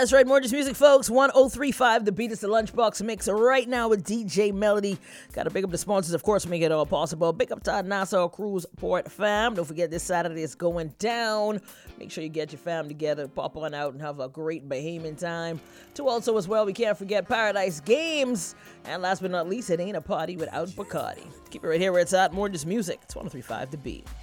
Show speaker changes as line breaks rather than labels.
That's right, more just music, folks. 1035, the beat is the Lunchbox Mix right now with DJ Melody. Got to big up the sponsors, of course, make it all possible. Big up to our Nassau Cruise Port fam. Don't forget, this Saturday is going down. Make sure you get your fam together, pop on out and have a great Bahamian time. To also, as well, we can't forget Paradise Games. And last but not least, it ain't a party without Bacardi. Keep it right here where it's at. More just music. It's 1035, the beat.